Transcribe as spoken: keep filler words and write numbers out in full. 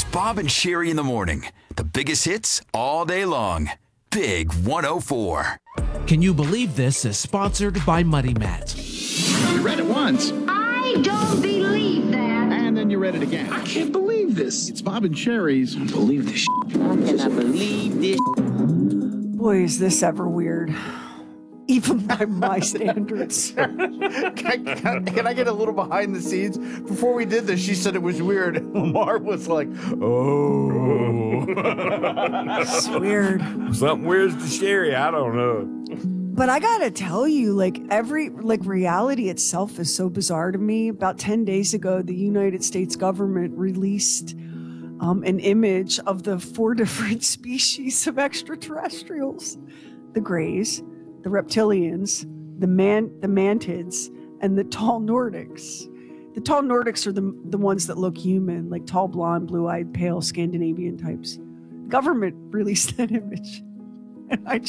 Bob and Sherry in the morning. The biggest hits all day long. Big one oh four. Can You Believe This is sponsored by Muddy Mat. You read it once. I don't believe that. And then you read it again. I can't believe this. It's Bob and Sherry's. I believe this. I cannot believe this. Boy, is this ever weird. Even by my standards. Can I, can, can I get a little behind the scenes? Before we did this, she said it was weird. Lamar was like, oh. It's weird. Something weird to Sherry. I don't know. But I gotta tell you, like every, like reality itself is so bizarre to me. About ten days ago, the United States government released um, an image of the four different species of extraterrestrials. The Greys, the reptilians, the man, the mantids, and the tall Nordics. The tall Nordics are the the ones that look human, like tall, blonde, blue-eyed, pale Scandinavian types. The government released that image, and I